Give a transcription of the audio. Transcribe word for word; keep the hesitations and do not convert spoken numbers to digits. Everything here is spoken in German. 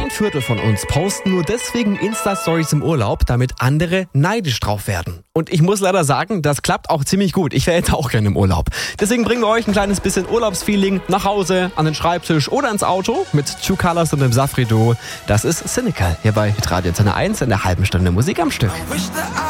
Ein Viertel von uns posten nur deswegen Insta-Stories im Urlaub, damit andere neidisch drauf werden. Und ich muss leider sagen, das klappt auch ziemlich gut. Ich wäre jetzt auch gerne im Urlaub. Deswegen bringen wir euch ein kleines bisschen Urlaubsfeeling nach Hause, an den Schreibtisch oder ins Auto mit True Colors und dem Safri-Duo. Das ist Cynical hier bei Hitradio eins in der halben Stunde Musik am Stück.